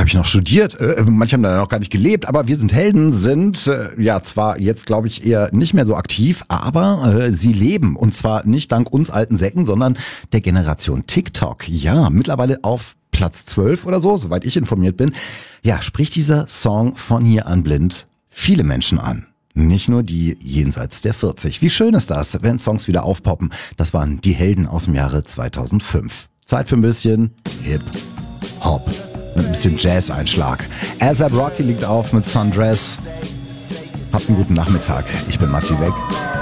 habe ich noch studiert. Manche haben da noch gar nicht gelebt, aber Wir sind Helden sind ja zwar jetzt, glaube ich, eher nicht mehr so aktiv, aber sie leben. Und zwar nicht dank uns alten Säcken, sondern der Generation TikTok. Ja, mittlerweile auf Platz 12 oder so, soweit ich informiert bin. Ja, spricht dieser Song von hier an blind viele Menschen an. Nicht nur die jenseits der 40. Wie schön ist das, wenn Songs wieder aufpoppen. Das waren die Helden aus dem Jahre 2005. Zeit für ein bisschen Hip-Hop. Mit ein bisschen Jazz-Einschlag. A$AP Rocky liegt auf mit Sundress. Habt einen guten Nachmittag. Ich bin Matti Weg.